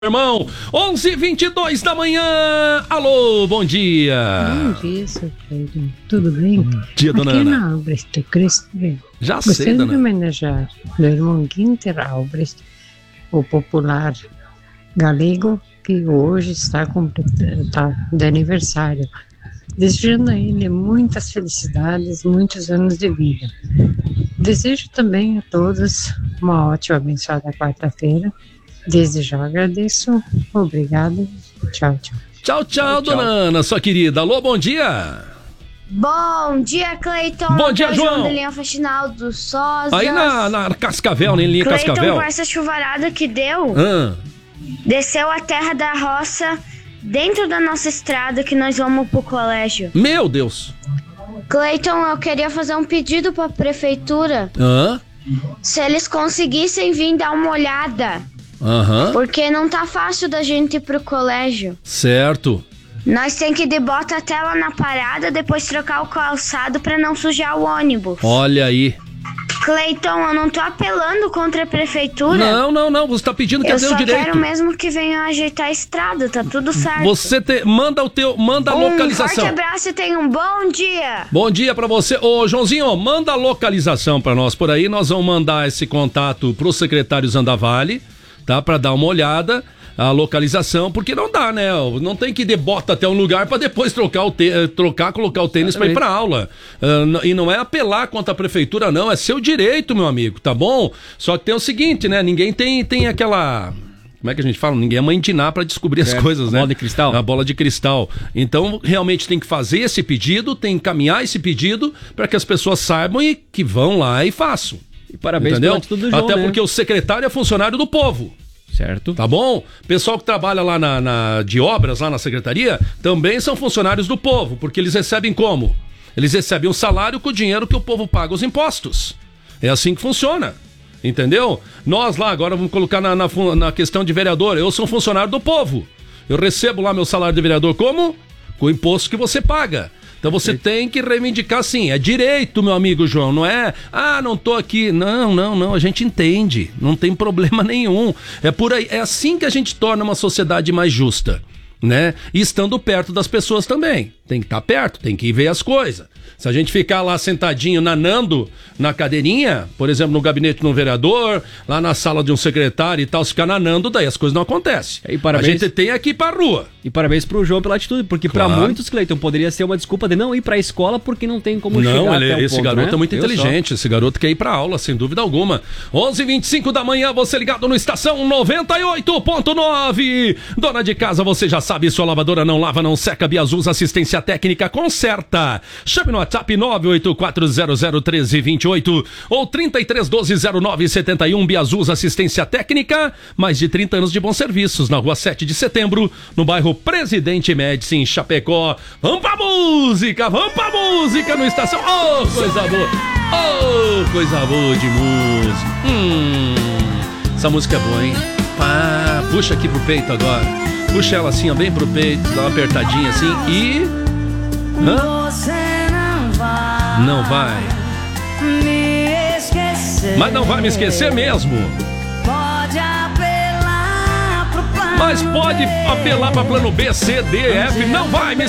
Irmão, 11h22 da manhã. Alô, bom dia. Bom dia, seu Pedro. Tudo bem? Bom dia, dona Aqui Ana. na Albrecht, Cristo. Já sei, Gostaria dona de homenagear o irmão Günther Albrecht, o popular galego, que hoje está de aniversário. Desejando a ele muitas felicidades, muitos anos de vida. Desejo também a todos uma ótima, abençoada quarta-feira. Desde já agradeço. Obrigado. Tchau, tchau. Tchau, tchau, dona Ana, sua querida. Alô, bom dia. Bom dia, Cleiton. Bom dia, João. Da linha Faxinal do Sosa. Aí na Cascavel, nem linha Cleiton, Cascavel. com essa chuvarada que deu, desceu a terra da roça dentro da nossa estrada que nós vamos pro colégio. Meu Deus. Cleiton, eu queria fazer um pedido pra prefeitura. Se eles conseguissem vir dar uma olhada. Porque não tá fácil da gente ir pro colégio. Certo. Nós tem que ir de bota até lá na parada, depois trocar o calçado pra não sujar o ônibus. Olha aí. Cleiton, eu não tô apelando contra a prefeitura. Não, você tá pedindo que eu dê o só direito. quero mesmo que venham ajeitar a estrada, tá tudo certo. Você manda a localização. Um forte abraço e tenha um bom dia. Bom dia pra você. Ô, Joãozinho, manda a localização pra nós por aí. Nós vamos mandar esse contato pro secretário Zandavalli, tá? Pra dar uma olhada, a localização, porque não dá, né? Não tem que ir de bota até um lugar pra depois colocar o tênis pra ir pra aula. E não é apelar contra a prefeitura, não. É seu direito, meu amigo, tá bom? Só que tem o seguinte, né? Ninguém tem aquela... Como é que a gente fala? Ninguém é mãe de Ná pra descobrir as coisas, né? Bola de cristal. A bola de cristal. Então, realmente tem que fazer esse pedido, tem que encaminhar esse pedido pra que as pessoas saibam e que vão lá e façam. E parabéns pela pelo atitude do João, Até né? porque o secretário é funcionário do povo. Certo. Tá bom? Pessoal que trabalha lá de obras, lá na secretaria, também são funcionários do povo, porque eles recebem como? Eles recebem um salário com o dinheiro que o povo paga os impostos. É assim que funciona. Entendeu? Nós lá, agora vamos colocar na questão de vereador, eu sou um funcionário do povo. Eu recebo lá meu salário de vereador como? Com o imposto que você paga. Então você tem que reivindicar sim, é direito, meu amigo João, não é, não tô aqui, não, a gente entende, não tem problema nenhum, é por aí, é assim que a gente torna uma sociedade mais justa, né, e estando perto das pessoas também, tem que estar perto, tem que ir ver as coisas. Se a gente ficar lá sentadinho, nanando na cadeirinha, por exemplo, no gabinete de um vereador, lá na sala de um secretário e tal, se ficar nanando, daí as coisas não acontecem. E parabéns. A gente tem que ir pra rua. E parabéns pro João pela atitude, porque Claro. pra muitos, Cleiton, poderia ser uma desculpa de não ir pra escola porque não tem como chegar até o Esse ponto, garoto né? é muito Eu só. inteligente, esse garoto quer ir pra aula, sem dúvida alguma. 11h25 da manhã, você ligado no Estação 98.9. Dona de casa, você já sabe, sua lavadora não lava, não seca, Biazus Assistência Técnica conserta. Chame no WhatsApp 984001328 ou 33120971. Biazus Assistência Técnica, mais de 30 anos de bons serviços, na rua 7 de setembro, no bairro Presidente Médici, em Chapecó. Vamos pra música no Estação. Oh, coisa boa. Oh, coisa boa de música. Essa música é boa, hein? Puxa aqui pro peito agora. Puxa ela assim, ó, bem pro peito, dá uma apertadinha assim e... Não vai. Mas não vai me esquecer mesmo. Mas pode apelar para plano B, C, D, F. Não vai me